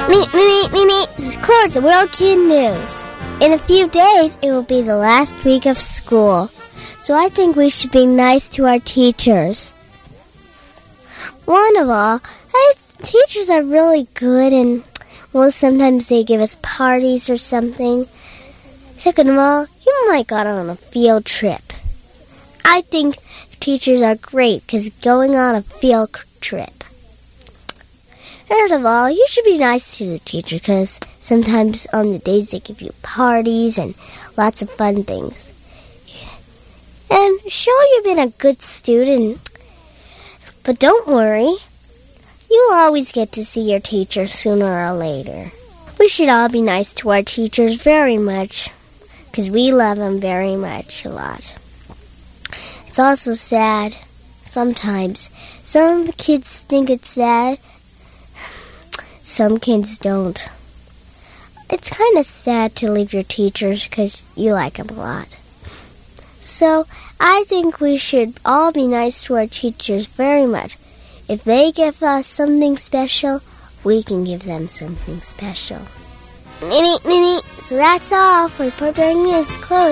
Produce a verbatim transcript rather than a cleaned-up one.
Me, me, me, me. This is Claire with the World Kid News. In a few days, it will be the last week of school. So I think we should be nice to our teachers. One of all, I, teachers are really good, and, well, sometimes they give us parties or something. Second of all, you might go on a field trip. I think teachers are great because going on a field trip. Third of all, you should be nice to the teacher because sometimes on the days they give you parties and lots of fun things. And sure, you've been a good student, but don't worry. You'll always get to see your teacher sooner or later. We should all be nice to our teachers very much because we love them very much a lot. It's also sad sometimes. Some kids think it's sad. Some kids don't. It's kind of sad to leave your teachers because you like them a lot. So I think we should all be nice to our teachers very much. If they give us something special, we can give them something special. So that's all for Preparing News. Chloe.